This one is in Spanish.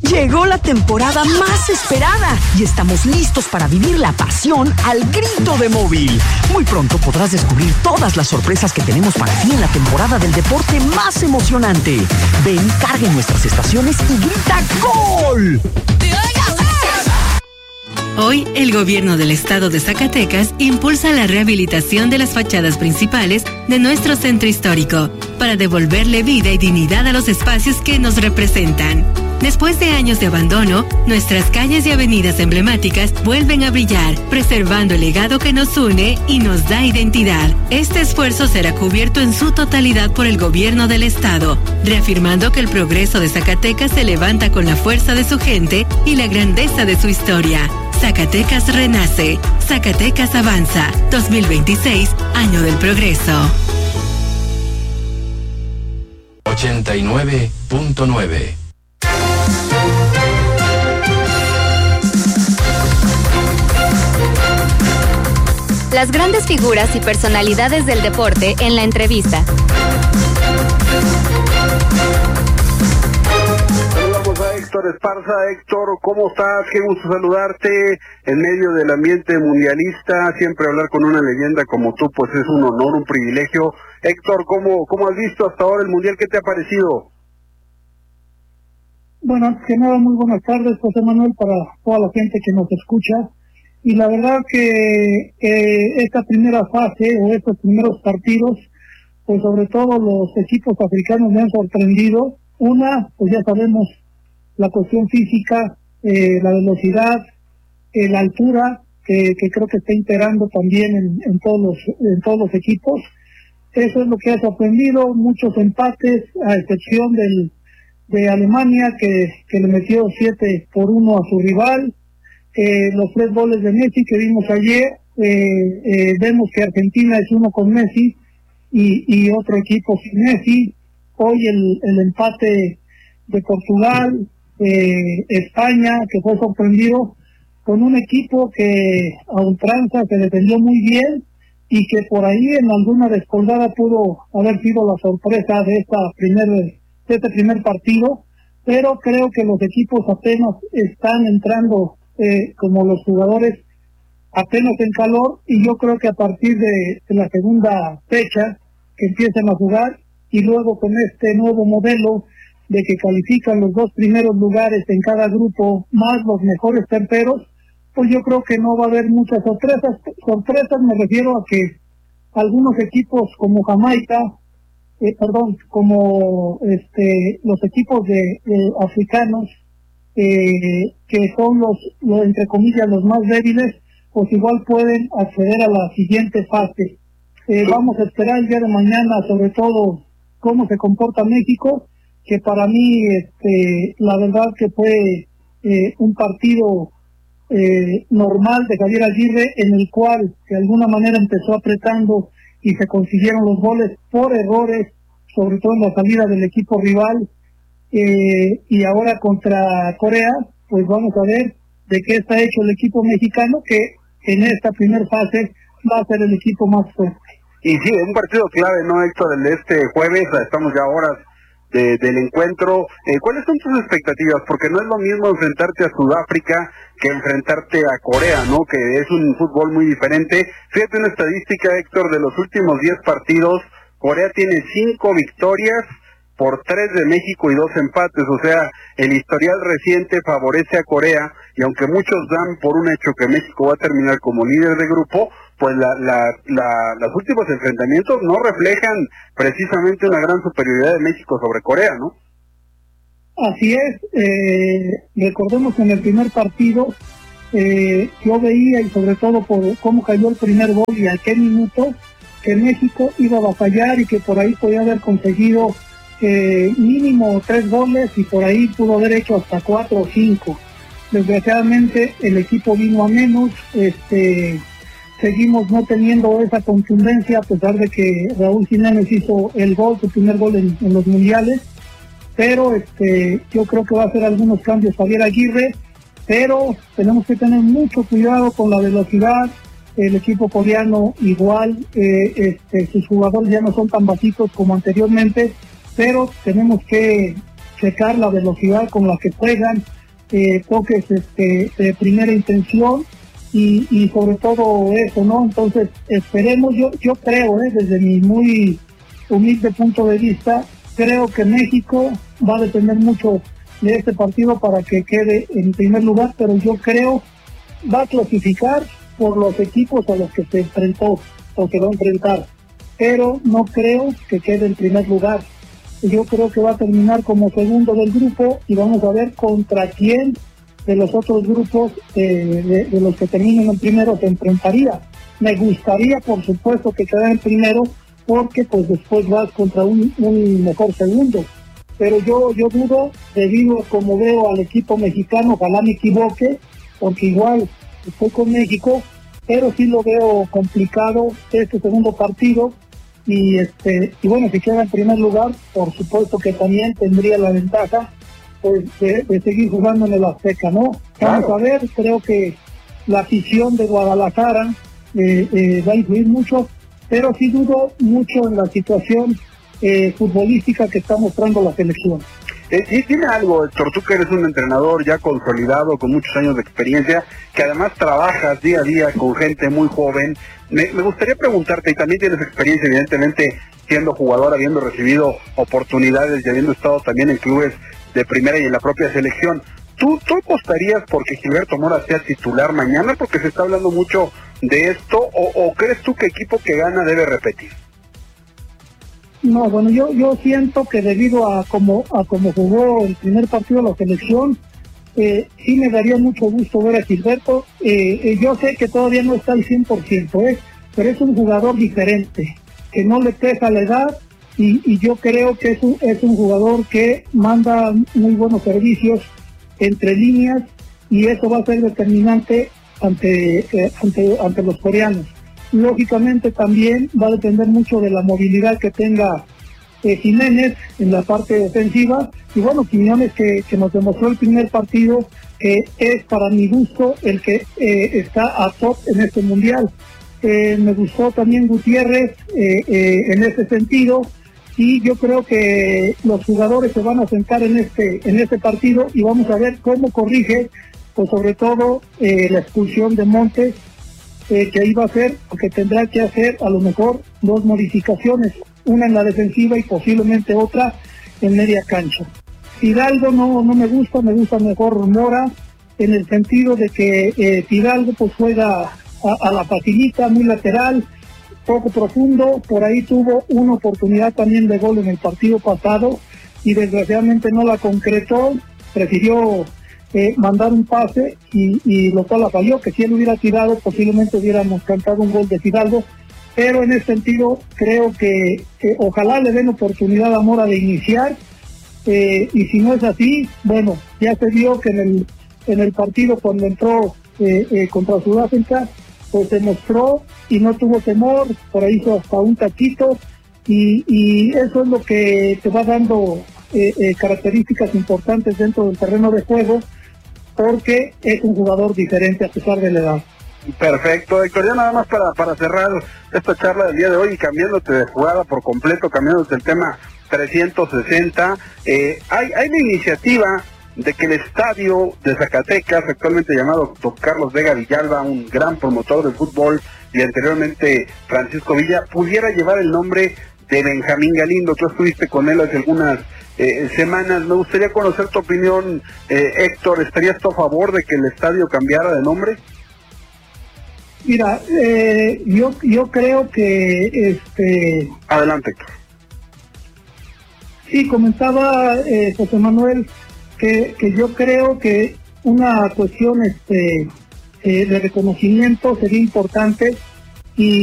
Llegó la temporada más esperada y estamos listos para vivir la pasión al grito de Móvil. Muy pronto podrás descubrir todas las sorpresas que tenemos para ti en la temporada del deporte más emocionante. Ven, carga en nuestras estaciones y grita ¡Gol! Hoy, el gobierno del estado de Zacatecas impulsa la rehabilitación de las fachadas principales de nuestro centro histórico para devolverle vida y dignidad a los espacios que nos representan. Después de años de abandono, nuestras calles y avenidas emblemáticas vuelven a brillar, preservando el legado que nos une y nos da identidad. Este esfuerzo será cubierto en su totalidad por el gobierno del estado, reafirmando que el progreso de Zacatecas se levanta con la fuerza de su gente y la grandeza de su historia. Zacatecas renace, Zacatecas avanza. 2026, año del progreso. 89.9. Las grandes figuras y personalidades del deporte en la entrevista. Saludamos a Héctor Esparza. Héctor, ¿cómo estás? Qué gusto saludarte en medio del ambiente mundialista. Siempre hablar con una leyenda como tú, pues es un honor, un privilegio. Héctor, ¿cómo has visto hasta ahora el mundial? ¿Qué te ha parecido? Bueno, antes que nada, muy buenas tardes, José Manuel, para toda la gente que nos escucha. Y la verdad que esta primera fase o estos primeros partidos, pues sobre todo los equipos africanos me han sorprendido. Una, pues ya sabemos, la cuestión física, la velocidad, la altura, que creo que está imperando también en todos los equipos. Eso es lo que ha sorprendido, muchos empates, a excepción de Alemania, que le metió 7-1 a su rival. Los 3 goles de Messi que vimos ayer, vemos que Argentina es uno con Messi y otro equipo sin Messi. Hoy el empate de Portugal, España, que fue sorprendido con un equipo que a ultranza se defendió muy bien y que por ahí en alguna descolgada pudo haber sido la sorpresa de este primer partido, pero creo que los equipos apenas están entrando como los jugadores apenas en calor, y yo creo que a partir de la segunda fecha que empiecen a jugar y luego con este nuevo modelo de que califican los 2 primeros lugares en cada grupo más los mejores terceros, pues yo creo que no va a haber muchas sorpresas. Me refiero a que algunos equipos como Jamaica, como los equipos de africanos, que son los entre comillas los más débiles, pues igual pueden acceder a la siguiente fase. Vamos a esperar el día de mañana, sobre todo cómo se comporta México, que para mí la verdad que fue un partido normal de Javier Aguirre, en el cual de alguna manera empezó apretando y se consiguieron los goles por errores, sobre todo en la salida del equipo rival. Y ahora contra Corea, pues vamos a ver de qué está hecho el equipo mexicano, que en esta primera fase va a ser el equipo más fuerte. Y sí, es un partido clave, ¿no, Héctor? El de este jueves, estamos ya a horas del encuentro. ¿Cuáles son tus expectativas? Porque no es lo mismo enfrentarte a Sudáfrica que enfrentarte a Corea, ¿no? Que es un fútbol muy diferente. Fíjate una estadística, Héctor, de los últimos 10 partidos, Corea tiene 5 victorias por 3 de México y 2 empates, o sea, el historial reciente favorece a Corea, y aunque muchos dan por un hecho que México va a terminar como líder de grupo, pues los últimos enfrentamientos no reflejan precisamente una gran superioridad de México sobre Corea, ¿no? Así es, recordemos que en el primer partido yo veía, y sobre todo por cómo cayó el primer gol y a qué minuto, que México iba a batallar y que por ahí podía haber conseguido mínimo 3 goles y por ahí pudo haber hecho hasta 4 o 5. Desgraciadamente el equipo vino a menos, seguimos no teniendo esa contundencia, a pesar de que Raúl Jiménez hizo su primer gol en los mundiales, pero yo creo que va a hacer algunos cambios Javier Aguirre, pero tenemos que tener mucho cuidado con la velocidad. El equipo coreano igual, sus jugadores ya no son tan básicos como anteriormente, pero tenemos que checar la velocidad con la que juegan, toques de primera intención y sobre todo eso, ¿no? Entonces esperemos, yo creo, desde mi muy humilde punto de vista, creo que México va a depender mucho de este partido para que quede en primer lugar, pero yo creo va a clasificar por los equipos a los que se enfrentó o se va a enfrentar, pero no creo que quede en primer lugar. Yo creo que va a terminar como segundo del grupo y vamos a ver contra quién de los otros grupos de los que terminen en primero se enfrentaría. Me gustaría, por supuesto, que quedara en primero, porque pues después vas contra un mejor segundo. Pero yo dudo, debido a como veo al equipo mexicano, ojalá me equivoque, porque igual estoy con México, pero sí lo veo complicado este segundo partido. Y bueno, si queda en primer lugar, por supuesto que también tendría la ventaja pues de seguir jugando en el Azteca, ¿no? Vamos a ver, creo que la afición de Guadalajara va a influir mucho, pero sí dudo mucho en la situación futbolística que está mostrando la selección. Y tiene algo, Héctor, tú que eres un entrenador ya consolidado, con muchos años de experiencia, que además trabajas día a día con gente muy joven. Me gustaría preguntarte, y también tienes experiencia evidentemente siendo jugador, habiendo recibido oportunidades y habiendo estado también en clubes de primera y en la propia selección. ¿Tú apostarías porque Gilberto Mora sea titular mañana? Porque se está hablando mucho de esto, ¿o crees tú que equipo que gana debe repetir? No, bueno, yo siento que debido a como jugó el primer partido de la selección, sí me daría mucho gusto ver a Gilberto. Yo sé que todavía no está al 100%, pero es un jugador diferente, que no le pesa la edad, y yo creo que es un jugador que manda muy buenos servicios entre líneas, y eso va a ser determinante ante los coreanos. Lógicamente también va a depender mucho de la movilidad que tenga Jiménez en la parte ofensiva, y bueno, Quiñones que nos demostró el primer partido que es para mi gusto el que está a top en este mundial. Me gustó también Gutiérrez en ese sentido, y yo creo que los jugadores se van a sentar en este partido y vamos a ver cómo corrige, pues sobre todo la expulsión de Montes, que ahí va a ser, porque tendrá que hacer a lo mejor dos modificaciones, una en la defensiva y posiblemente otra en media cancha. Fidalgo no me gusta mejor Mora, en el sentido de que Fidalgo pues juega a la facilita, muy lateral, poco profundo. Por ahí tuvo una oportunidad también de gol en el partido pasado y desgraciadamente no la concretó, prefirió mandar un pase y lo cual la falló, que si él hubiera tirado posiblemente hubiéramos cantado un gol de Fidalgo, pero en ese sentido creo que ojalá le den oportunidad a Mora de iniciar, y si no es así, bueno, ya se vio que en el partido cuando entró contra Sudáfrica, pues se mostró y no tuvo temor, por ahí hizo hasta un tachito, y eso es lo que te va dando características importantes dentro del terreno de juego, porque es un jugador diferente a pesar de la edad. Perfecto, Héctor, ya nada más para cerrar esta charla del día de hoy y cambiándote de jugada por completo, cambiándote el tema 360, hay la iniciativa de que el estadio de Zacatecas, actualmente llamado Don Carlos Vega Villalba, un gran promotor del fútbol, y anteriormente Francisco Villa, pudiera llevar el nombre de Benjamín Galindo. Tú estuviste con él hace algunas semanas. Me gustaría conocer tu opinión, Héctor. ¿Estarías tú a favor de que el estadio cambiara de nombre? Mira, yo creo que Adelante, Héctor. Sí, comentaba José Manuel que yo creo que una cuestión de reconocimiento sería importante, y